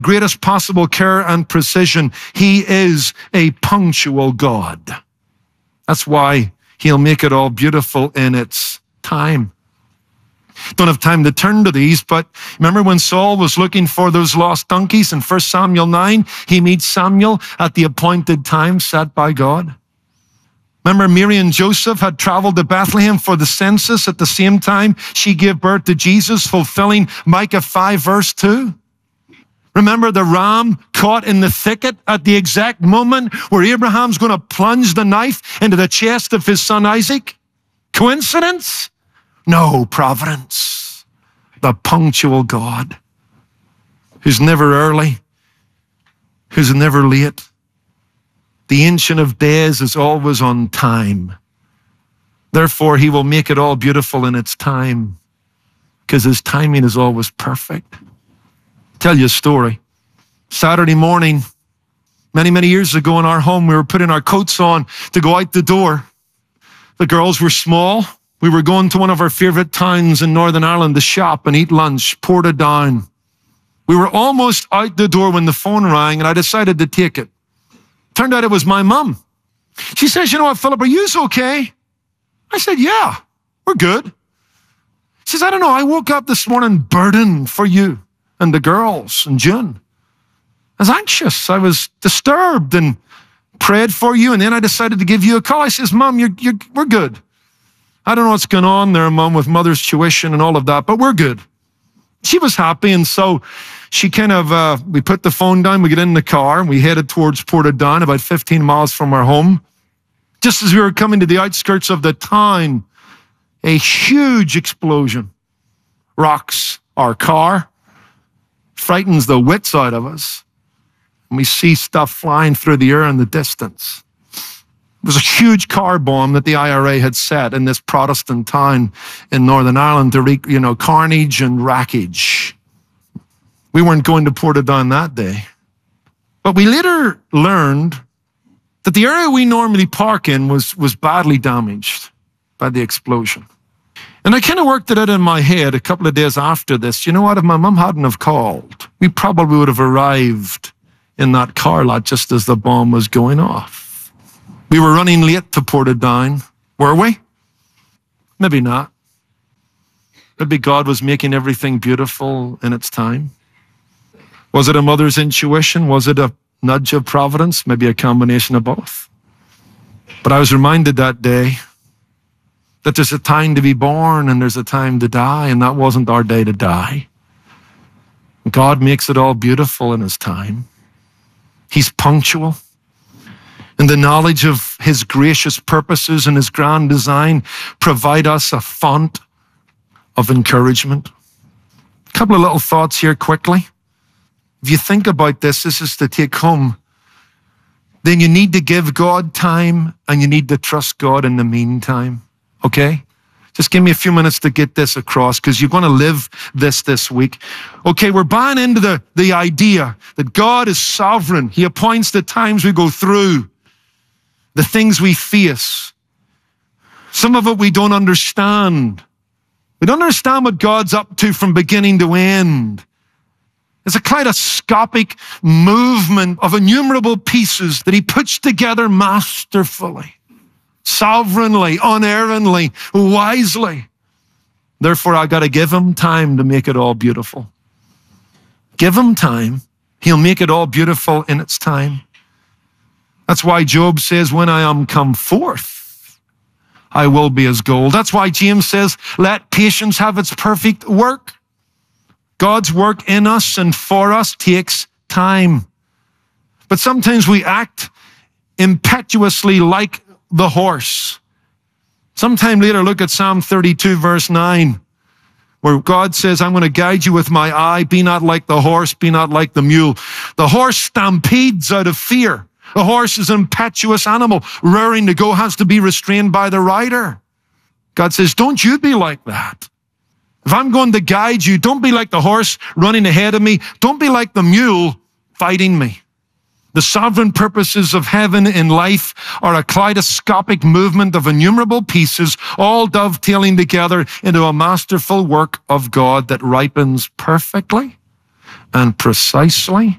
greatest possible care and precision. He is a punctual God. That's why he'll make it all beautiful in its time. Don't have time to turn to these, but remember when Saul was looking for those lost donkeys in 1 Samuel 9? He meets Samuel at the appointed time set by God. Remember Mary and Joseph had traveled to Bethlehem for the census at the same time she gave birth to Jesus, fulfilling Micah 5 verse 2. Remember the ram caught in the thicket at the exact moment where Abraham's going to plunge the knife into the chest of his son Isaac? Coincidence? No, providence. The punctual God who's never early, who's never late. The Ancient of Days is always on time. Therefore, he will make it all beautiful in its time because his timing is always perfect. Tell you a story. Saturday morning, many years ago in our home, we were putting our coats on to go out the door. The girls were small. We were going to one of our favorite towns in Northern Ireland to shop and eat lunch, Portadown. We were almost out the door when the phone rang and I decided to take it. Turned out it was my mum. She says, you know what, Philip, are you okay? I said, yeah, we're good. She says, I don't know, I woke up this morning burdened for you and the girls and June. I was anxious. I was disturbed and prayed for you. And then I decided to give you a call. I says, Mom, we're good. I don't know what's going on there, Mom, with mother's tuition and all of that, but we're good. She was happy. And so she we put the phone down, we get in the car and we headed towards Portadown, about 15 miles from our home. Just as we were coming to the outskirts of the town, a huge explosion rocks our car, frightens the wits out of us. And we see stuff flying through the air in the distance. It was a huge car bomb that the IRA had set in this Protestant town in Northern Ireland to wreak, carnage and wreckage. We weren't going to Portadown that day. But we later learned that the area we normally park in was badly damaged by the explosion. And I kind of worked it out in my head a couple of days after this. You know what? If my mum hadn't have called, we probably would have arrived in that car lot just as the bomb was going off. We were running late to Portadown, were we? Maybe not. Maybe God was making everything beautiful in its time. Was it a mother's intuition? Was it a nudge of providence? Maybe a combination of both. But I was reminded that day that there's a time to be born and there's a time to die, and that wasn't our day to die. God makes it all beautiful in his time. He's punctual. And the knowledge of his gracious purposes and his grand design provide us a font of encouragement. A couple of little thoughts here quickly. If you think about this is to take home. Then you need to give God time and you need to trust God in the meantime. Okay? Just give me a few minutes to get this across because you're going to live this week. Okay, we're buying into the idea that God is sovereign. He appoints the times we go through, the things we face. Some of it we don't understand. We don't understand what God's up to from beginning to end. It's a kaleidoscopic movement of innumerable pieces that he puts together masterfully, sovereignly, unerringly, wisely. Therefore, I got to give him time to make it all beautiful. Give him time. He'll make it all beautiful in its time. That's why Job says, when I am come forth, I will be as gold. That's why James says, let patience have its perfect work. God's work in us and for us takes time. But sometimes we act impetuously like the horse. Sometime later, look at Psalm 32, verse 9, where God says, I'm going to guide you with my eye. Be not like the horse, be not like the mule. The horse stampedes out of fear. The horse is an impetuous animal, raring to go, has to be restrained by the rider. God says, don't you be like that. If I'm going to guide you, don't be like the horse running ahead of me. Don't be like the mule fighting me. The sovereign purposes of heaven in life are a kaleidoscopic movement of innumerable pieces, all dovetailing together into a masterful work of God that ripens perfectly and precisely